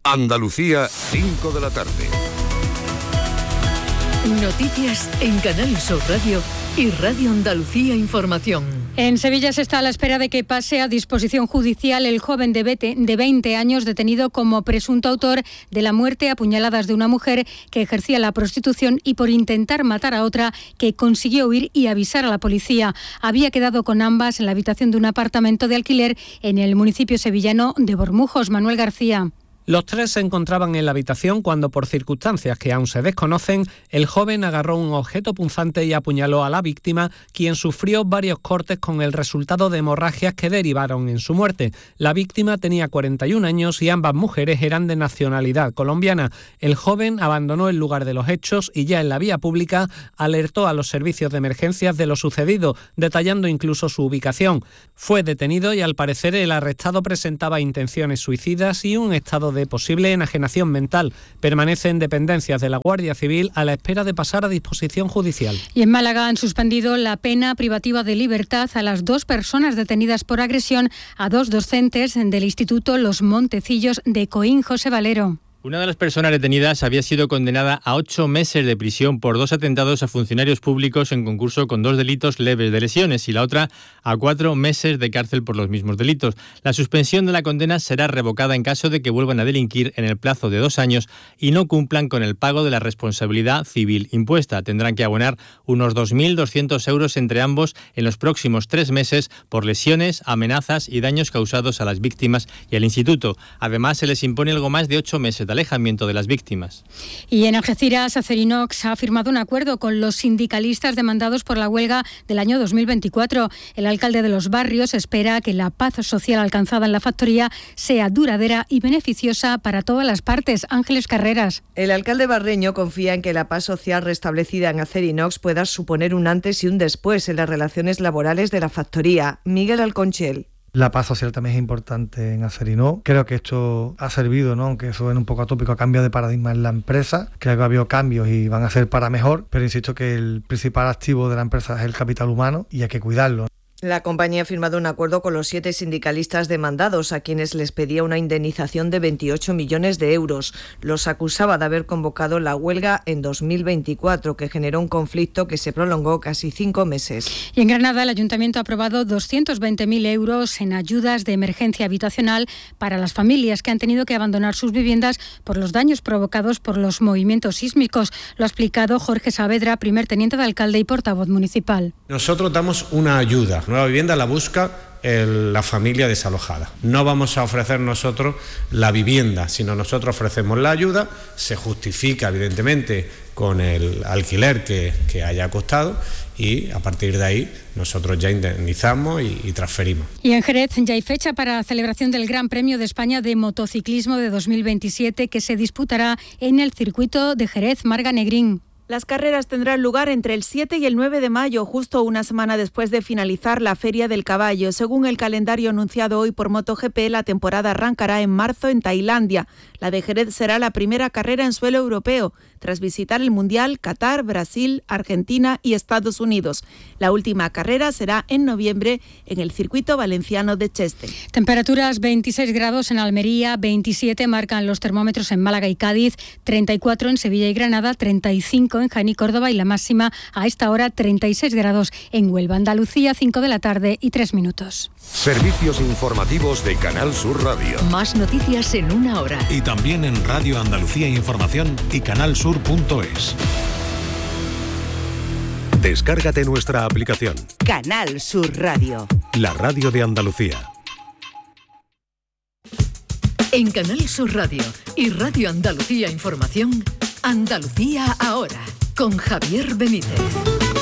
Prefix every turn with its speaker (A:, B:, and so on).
A: Andalucía, 5 de la tarde.
B: Noticias en Canal Sur Radio y Radio Andalucía Información.
C: En Sevilla se está a la espera de que pase a disposición judicial el joven de 20 años detenido como presunto autor de la muerte a puñaladas de una mujer que ejercía la prostitución y por intentar matar a otra que consiguió huir y avisar a la policía. Había quedado con ambas en la habitación de un apartamento de alquiler en el municipio sevillano de Bormujos. Manuel García.
D: Los tres se encontraban en la habitación cuando, por circunstancias que aún se desconocen, el joven agarró un objeto punzante y apuñaló a la víctima, quien sufrió varios cortes con el resultado de hemorragias que derivaron en su muerte. La víctima tenía 41 años y ambas mujeres eran de nacionalidad colombiana. El joven abandonó el lugar de los hechos y ya en la vía pública alertó a los servicios de emergencias de lo sucedido, detallando incluso su ubicación. Fue detenido y al parecer el arrestado presentaba intenciones suicidas y un estado de posible enajenación mental. Permanece en dependencias de la Guardia Civil a la espera de pasar a disposición judicial.
C: Y en Málaga han suspendido la pena privativa de libertad a las 2 personas detenidas por agresión a 2 docentes del Instituto Los Montecillos de Coín. José Valero.
E: Una de las personas detenidas había sido condenada a 8 meses de prisión por 2 atentados a funcionarios públicos en concurso con 2 delitos leves de lesiones y la otra a 4 meses de cárcel por los mismos delitos. La suspensión de la condena será revocada en caso de que vuelvan a delinquir en el plazo de 2 años y no cumplan con el pago de la responsabilidad civil impuesta. Tendrán que abonar unos 2.200 euros entre ambos en los próximos 3 meses por lesiones, amenazas y daños causados a las víctimas y al instituto. Además, se les impone algo más de 8 meses de alejamiento de las víctimas.
C: Y en Algeciras, Acerinox ha firmado un acuerdo con los sindicalistas demandados por la huelga del año 2024. El alcalde de Los Barrios espera que la paz social alcanzada en la factoría sea duradera y beneficiosa para todas las partes. Ángeles Carreras.
F: El alcalde barreño confía en que la paz social restablecida en Acerinox pueda suponer un antes y un después en las relaciones laborales de la factoría. Miguel Alconchel.
G: La paz social también es importante en Acerinox. Creo que esto ha servido, ¿no? Aunque suene un poco atópico, a cambio de paradigma en la empresa. Creo que ha habido cambios y van a ser para mejor, pero insisto que el principal activo de la empresa es el capital humano y hay que cuidarlo.
F: La compañía ha firmado un acuerdo con los 7 sindicalistas demandados, a quienes les pedía una indemnización de 28 millones de euros. Los acusaba de haber convocado la huelga en 2024, que generó un conflicto que se prolongó casi 5 meses.
C: Y en Granada, el Ayuntamiento ha aprobado 220.000 euros en ayudas de emergencia habitacional para las familias que han tenido que abandonar sus viviendas por los daños provocados por los movimientos sísmicos. Lo ha explicado Jorge Saavedra, primer teniente de alcalde y portavoz municipal.
H: Nosotros damos una ayuda. Nueva vivienda la busca la familia desalojada. No vamos a ofrecer nosotros la vivienda, sino nosotros ofrecemos la ayuda, se justifica evidentemente con el alquiler que haya costado y a partir de ahí nosotros ya indemnizamos y transferimos.
C: Y en Jerez ya hay fecha para la celebración del Gran Premio de España de Motociclismo de 2027 que se disputará en el circuito de Jerez. Marga Negrín.
I: Las carreras tendrán lugar entre el 7 y el 9 de mayo, justo una semana después de finalizar la Feria del Caballo. Según el calendario anunciado hoy por MotoGP, la temporada arrancará en marzo en Tailandia. La de Jerez será la primera carrera en suelo europeo, tras visitar el Mundial, Qatar, Brasil, Argentina y Estados Unidos. La última carrera será en noviembre en el circuito valenciano de Cheste.
C: Temperaturas 26 grados en Almería, 27 marcan los termómetros en Málaga y Cádiz, 34 en Sevilla y Granada, 35 en Jaén y Córdoba y la máxima a esta hora 36 grados en Huelva. Andalucía, 5 de la tarde y 3 minutos.
A: Servicios informativos de Canal Sur Radio.
B: Más noticias en una hora.
J: Y también en Radio Andalucía Información y canalsur.es. Descárgate nuestra aplicación.
K: Canal Sur Radio.
J: La radio de Andalucía.
B: En Canal Sur Radio y Radio Andalucía Información, Andalucía ahora, con Javier Benítez.